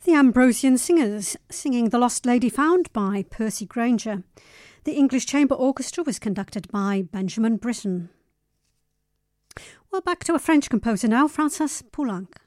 The Ambrosian Singers singing The Lost Lady Found by Percy Grainger. The English Chamber Orchestra was conducted by Benjamin Britten. Well, back to a French composer now, Francis Poulenc.